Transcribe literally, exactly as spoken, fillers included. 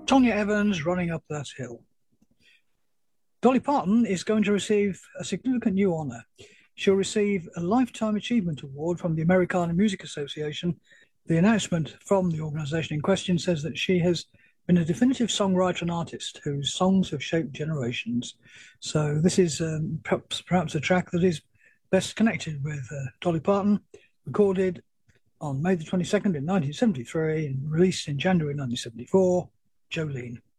Tonya Evans, Running Up That Hill. Dolly Parton is going to receive a significant new honour. She'll receive a Lifetime Achievement Award from the Americana Music Association. The announcement from the organisation in question says that she has been a definitive songwriter and artist whose songs have shaped generations. So this is um, perhaps, perhaps a track that is best connected with uh, Dolly Parton, recorded on May the twenty-second in nineteen seventy-three and released in January nineteen seventy-four, Jolene.